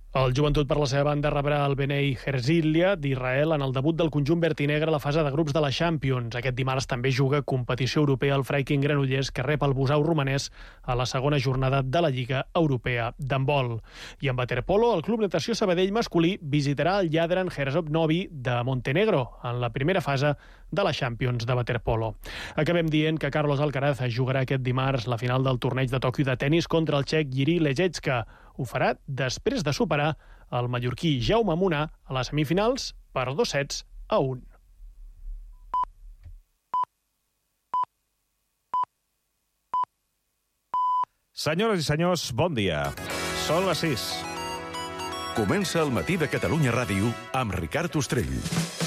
El Joventut, per la seva banda, rebrà el Bnei Herzliya d'Israel en el debut del conjunt vertinegre a la fase de grups de la Champions. Aquest dimarts també juga competició europea el Freiking Granollers, que rep el Busau romanès a la segona jornada de la Lliga Europea d'handbol. I en waterpolo, el Club Natació Sabadell masculí visitarà el Jadran Herzog Novi de Montenegro en la primera fase de la Champions de waterpolo. Acabem dient que Carlos Alcaraz jugarà aquest dimarts la final del torneig de Tòquio de tennis contra el txec Jiří Lejecka. Ho farà després de superar el mallorquí Jaume Munar a les semifinals per 2-1. Senyores i senyors, bon dia. Són les 6. Comença el matí de Catalunya Ràdio amb Ricard Ostrell.